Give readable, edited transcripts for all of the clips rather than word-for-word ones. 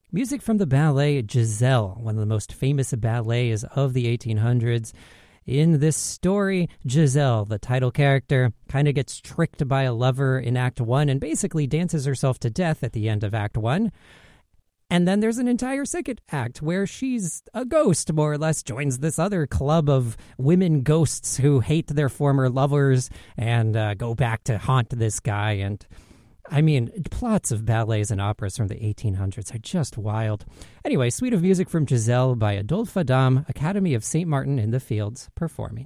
Music from the ballet Giselle, one of the most famous ballets of the 1800s. In this story, Giselle, the title character, kind of gets tricked by a lover in Act 1 and basically dances herself to death at the end of Act 1. And then there's an entire second act where she's a ghost, more or less, joins this other club of women ghosts who hate their former lovers and go back to haunt this guy. And I mean, plots of ballets and operas from the 1800s are just wild. Anyway, Suite of Music from Giselle by Adolphe Adam, Academy of St. Martin in the Fields, performing.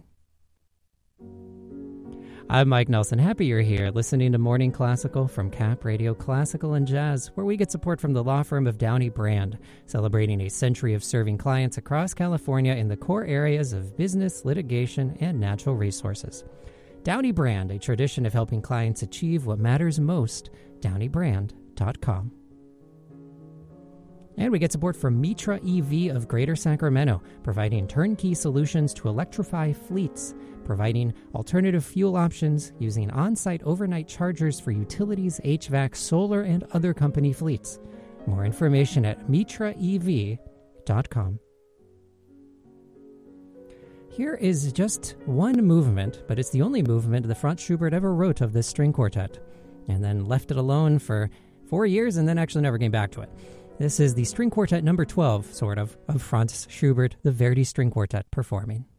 I'm Mike Nelson. Happy you're here, listening to Morning Classical from Cap Radio Classical and Jazz, where we get support from the law firm of Downey Brand, celebrating a century of serving clients across California in the core areas of business, litigation, and natural resources. Downey Brand, a tradition of helping clients achieve what matters most, downeybrand.com. And we get support from Mitra EV of Greater Sacramento, providing turnkey solutions to electrify fleets, providing alternative fuel options using on-site overnight chargers for utilities, HVAC, solar, and other company fleets. More information at mitraev.com. Here is just one movement, but it's the only movement the Franz Schubert ever wrote of this string quartet, and then left it alone for 4 years and then actually never came back to it. This is the string quartet number 12, sort of Franz Schubert, the Verdi String Quartet, performing.